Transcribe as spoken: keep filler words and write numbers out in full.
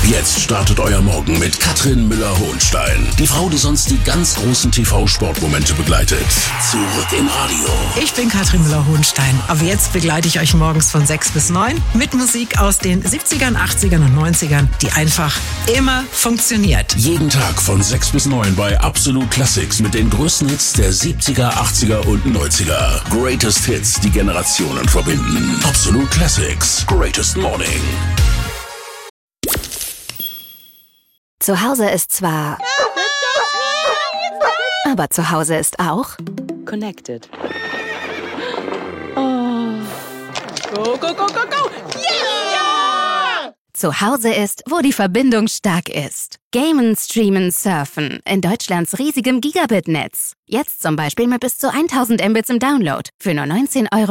Ab jetzt startet euer Morgen mit Katrin Müller-Hohenstein. Die Frau, die sonst die ganz großen T V-Sportmomente begleitet. Zurück im Radio. Ich bin Katrin Müller-Hohenstein. Aber jetzt begleite ich euch morgens von sechs bis neun mit Musik aus den siebzigern, achtzigern und neunzigern, die einfach immer funktioniert. Jeden Tag von sechs bis neun bei Absolut Classics mit den größten Hits der siebziger, achtziger und neunziger. Greatest Hits, die Generationen verbinden. Absolut Classics. Greatest Morning. Zu Hause ist zwar... Aber zu Hause ist auch... Connected. Oh. Go, go, go, go, go! Yeah! Zu Hause ist, wo die Verbindung stark ist. Gamen, streamen, surfen. In Deutschlands riesigem Gigabit-Netz. Jetzt zum Beispiel mit bis zu tausend Mbits im Download. Für nur neunzehn Euro